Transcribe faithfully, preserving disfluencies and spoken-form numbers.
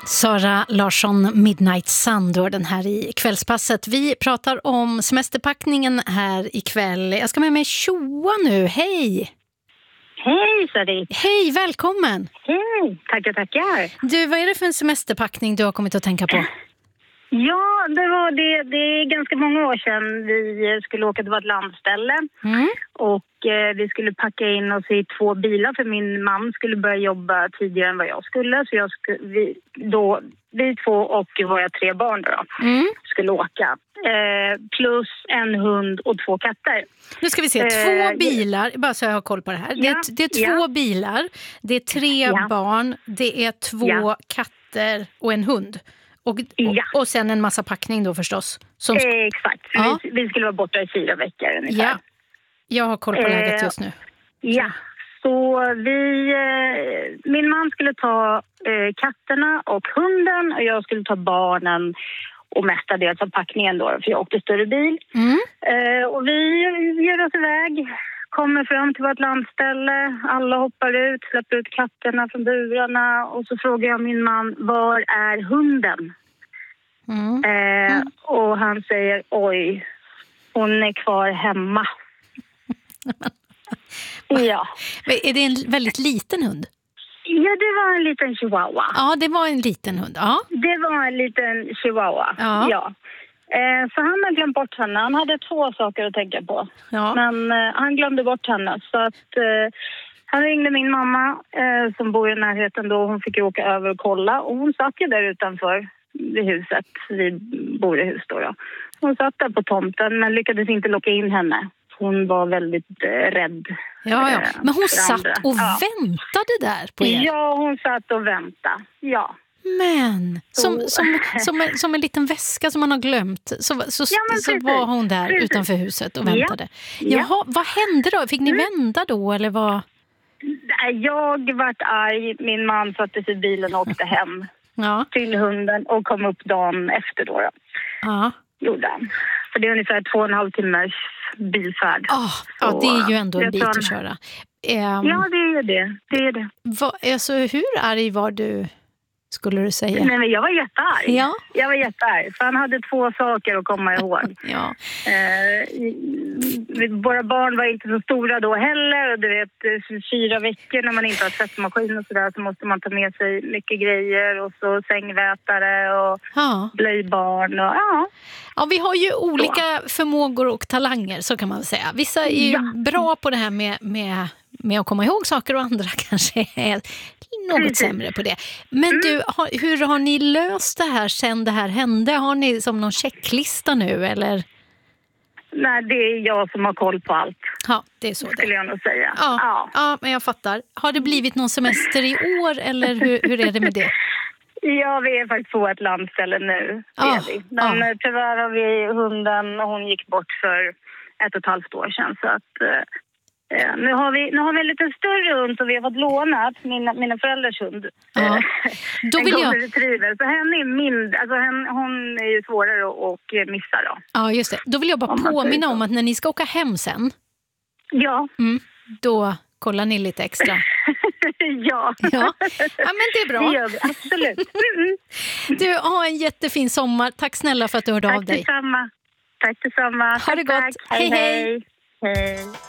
Sara Larsson, Midnight Sun, då den här i kvällspasset. Vi pratar om semesterpackningen här ikväll. Jag ska med mig Tjoa nu. Hej! Hej, Sari. Hej, välkommen! Hej, tackar, tackar. Du, vad är det för en semesterpackning du har kommit att tänka på? Ja, det var det. Det är ganska många år sedan vi skulle åka till vårt landställe. Mm. Och eh, vi skulle packa in oss i två bilar för min man skulle börja jobba tidigare än vad jag skulle. Så jag skulle, vi, då, vi två och våra tre barn då, Mm. skulle åka. Eh, plus en hund och två katter. Nu ska vi se, två Eh, bilar, bara så jag har koll på det här. Det är, Ja, det är två ja. bilar, det är tre Ja. barn, det är två Ja. katter och en hund. Och, Ja. och, och sen en massa packning då förstås. Som sk- Eh, exakt, Ja. vi, vi skulle vara borta i fyra veckor ungefär. ja, jag har koll på Eh, läget just nu. Ja, så vi, eh, min man skulle ta eh, katterna och hunden och jag skulle ta barnen och mestadels av packningen då, för jag åkte större bil. Mm. Eh, och vi ger oss iväg, kommer fram till vårt landställe, alla hoppar ut, släpper ut katterna från burarna och så frågar jag min man, var är hunden? Mm. Eh, Mm. Och han säger, oj, hon är kvar hemma. Ja. Men är det en väldigt liten hund? Ja, det var en liten chihuahua. Ja, det var en liten hund. Ja. Det var en liten chihuahua, Ja. ja. Eh, så han har glömt bort henne. Han hade två saker att tänka på. Ja. Men eh, han glömde bort henne. Så att eh, han ringde min mamma eh, som bor i närheten då. Hon fick ju åka över och kolla. Och hon satt ju där utanför vid huset. Vi bor i hus då, då. Hon satt där på tomten men lyckades inte locka in henne. Hon var väldigt eh, rädd. Ja, ja. eh, Men hon för andra. satt och Ja. väntade där på er. Ja, hon satt och väntade. Ja. Men, som, Så- som, som, en, som en liten väska som man har glömt. Så, så, Ja, men så precis. var hon där Precis. utanför huset och Ja. väntade. Ja. Jaha, vad hände då? Fick ni Mm. vända då? Eller vad? Nej, jag vart arg. Min man satte sig i bilen och åkte hem Ja, till hunden och kom upp dagen efter då. då. ja. Gjorde han. För det är ungefär två och en halv timmars bilfärd. Ah, ja, det är ju ändå en jag bit tar- att köra. Ehm, Ja, det är det. Det är det. vad, alltså, hur arg var du, skulle du säga? Nej, men jag var jättearg. Ja. Jag var jättearg. För han hade två saker att komma ihåg. Ja. Eh, i- våra barn var inte så stora då heller. Och du vet, eh, fyra veckor när man inte har tvättmaskin och sådär så måste man ta med sig mycket grejer. Och så sängvätare och Ja. blöjbarn och ja. Ja, vi har ju olika förmågor och talanger, så kan man väl säga. Vissa är ju Ja. bra på det här med, med, med att komma ihåg saker och andra kanske är något Precis. sämre på det. Men du, har, hur har ni löst det här sen det här hände? Har ni som någon checklista nu, eller? Nej, det är jag som har koll på allt, Ja, det är så det skulle är. jag nog säga. Ja, Ja. ja, men jag fattar. Har det blivit någon semester i år, eller hur, hur är det med det? Ja, vi är faktiskt på ett landställe nu. det Ja, är vi. Men ja. eh, tyvärr har vi hunden och hon gick bort för ett och ett halvt år sedan. Så att, eh, nu, har vi, nu har vi en lite större hund som vi har fått lånat, mina, mina föräldrars hund. Ja. Eh, Då en vill jag- golden retriever. Så henne är mind, alltså henne, hon är ju svårare att, att missa då. Ja, just det. Då vill jag bara Om man säger påminna så. om att när ni ska åka hem sen, Ja, mm, då kollar ni lite extra. ja. Ja. Ja, men det är Det bra. gör vi, absolut. Mm. Du, ha en jättefin sommar. Tack snälla för att du hörde av Tack dig. detsamma. Tack detsamma. Ha det Tack, gott. tack. Hej, hej. Hej.